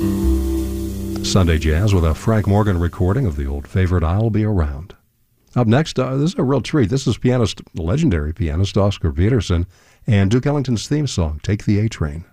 Sunday Jazz with a Frank Morgan recording of the old favorite I'll Be Around. Up next, this is a real treat. This is legendary pianist Oscar Peterson and Duke Ellington's theme song, Take the A Train.